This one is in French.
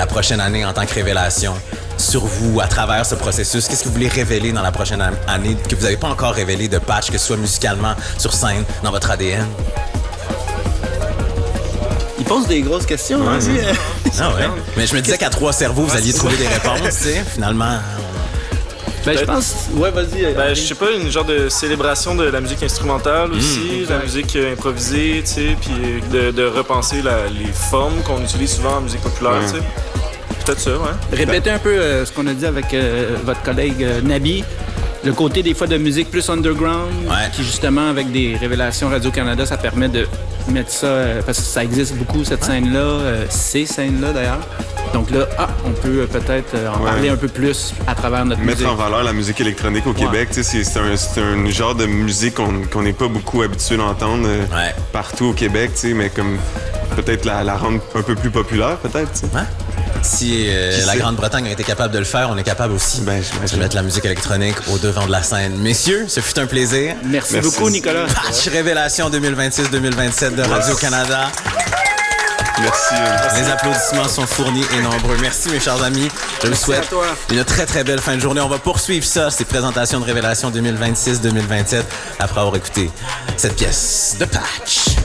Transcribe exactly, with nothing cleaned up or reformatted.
la prochaine année en tant que révélation sur vous à travers ce processus? Qu'est-ce que vous voulez révéler dans la prochaine année que vous n'avez pas encore révélé de Patch, que ce soit musicalement, sur scène, dans votre A D N? Il pose des grosses questions. Ouais, hein, ah ouais. Mais je me disais qu'à trois cerveaux, vous alliez trouver des réponses, tu sais. Finalement... Ben, je pense. Ouais, vas-y. Ben, je sais pas, une genre de célébration de la musique instrumentale aussi, mmh, de la musique euh, improvisée, tu sais, puis de, de repenser la, les formes qu'on utilise souvent en musique populaire, tu sais. Peut-être ça, ouais. Répétez un peu euh, ce qu'on a dit avec euh, votre collègue euh, Nabi. Le côté des fois de musique plus underground, ouais. qui justement avec des révélations Radio-Canada, ça permet de mettre ça, euh, parce que ça existe beaucoup cette ouais. scène-là, euh, ces scènes-là d'ailleurs. Donc là, ah, on peut peut-être en ouais. parler un peu plus à travers notre Mettre musique. Mettre en valeur la musique électronique au ouais. Québec, c'est, c'est, un, c'est un genre de musique qu'on qu'on n'est pas beaucoup habitué d'entendre euh, ouais. partout au Québec, mais comme peut-être la, la rendre un peu plus populaire, peut-être. Ouais. Si euh, la Grande-Bretagne a été capable de le faire, on est capable aussi ben, de mettre la musique électronique au devant de la scène. Messieurs, ce fut un plaisir. Merci, Merci. beaucoup, Nicolas. Patch Révélation deux mille vingt-six deux mille vingt-sept de Radio-Canada. Merci. Les applaudissements sont fournis et nombreux. Merci, mes chers amis. Je vous souhaite une très, très belle fin de journée. On va poursuivre ça, ces présentations de Révélation deux mille vingt-six deux mille vingt-sept, après avoir écouté cette pièce de Patch.